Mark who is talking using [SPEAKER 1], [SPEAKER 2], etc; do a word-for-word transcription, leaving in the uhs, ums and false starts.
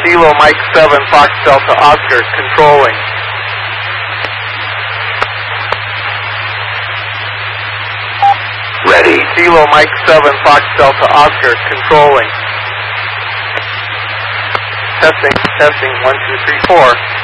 [SPEAKER 1] Kilo Mike seven, Fox Delta Oscar, controlling.
[SPEAKER 2] Ready.
[SPEAKER 1] Kilo Mike seven, Fox Delta Oscar, controlling. Testing, testing, one, two, three, four.